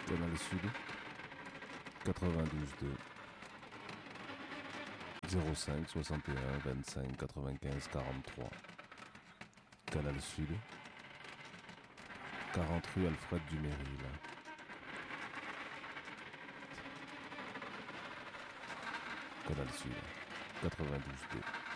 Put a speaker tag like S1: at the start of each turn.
S1: Canal Sud, 92.2, 05 61 25 95 43. Canal Sud, 40 rue Alfred Duméryl. Canal Sud, 92.2.